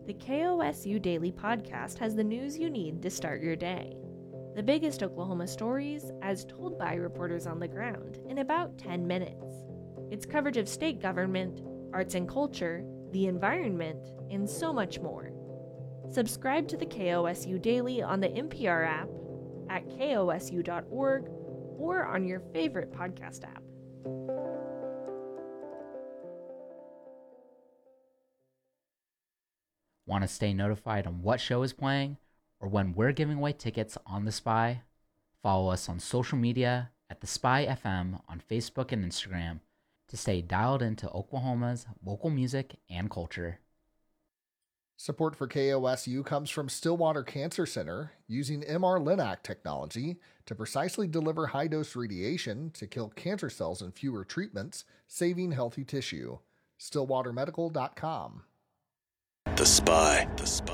The KOSU Daily Podcast has the news you need to start your day. The biggest Oklahoma stories, as told by reporters on the ground, in about 10 minutes. It's coverage of state government, arts and culture, the environment, and so much more. Subscribe to the KOSU Daily on the NPR app, at kosu.org, or on your favorite podcast app. Want to stay notified on what show is playing or when we're giving away tickets on The Spy? Follow us on social media at The Spy FM on Facebook and Instagram to stay dialed into Oklahoma's local music and culture. Support for KOSU comes from Stillwater Cancer Center, using MR-Linac technology to precisely deliver high-dose radiation to kill cancer cells in fewer treatments, saving healthy tissue. StillwaterMedical.com. The Spy.